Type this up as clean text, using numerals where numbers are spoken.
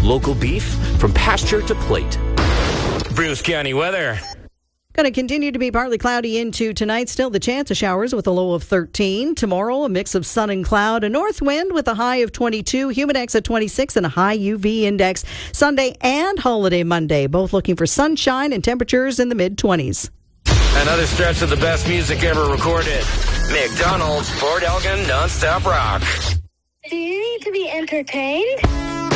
Local beef from pasture to plate. Bruce County weather. Going to continue to be partly cloudy into tonight. Still the chance of showers with a low of 13. Tomorrow, a mix of sun and cloud. A north wind with a high of 22. Humidex at 26 and a high UV index. Sunday and holiday Monday, both looking for sunshine and temperatures in the mid-20s. Another stretch of the best music ever recorded. McDonald's, Port Elgin, nonstop rock. Do you need to be entertained?